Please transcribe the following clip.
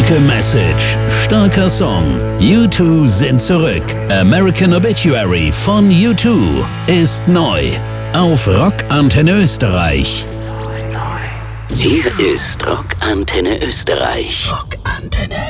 Starke Message, starker Song. U2 sind zurück. American Obituary von U2 ist neu. Auf Rock Antenne Österreich. Hier ist Rock Antenne Österreich. Rock Antenne.